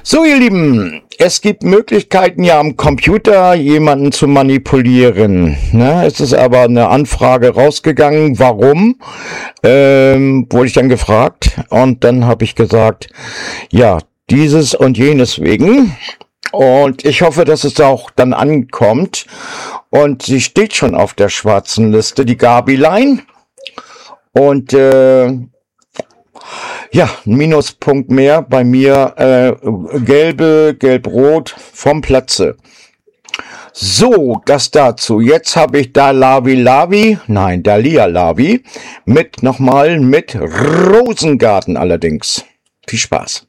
So, ihr Lieben, es gibt Möglichkeiten ja am Computer jemanden zu manipulieren. Ne? Es ist aber eine Anfrage rausgegangen, warum, wurde ich dann gefragt und dann habe ich gesagt, ja, dieses und jenes wegen. Und ich hoffe, dass es auch dann ankommt. Und sie steht schon auf der schwarzen Liste, die Gabilein. Und ja, ein Minuspunkt mehr bei mir, gelb-rot vom Platze. So, das dazu. Jetzt habe ich da Dalia Lavi, mit Rosengarten allerdings. Viel Spaß.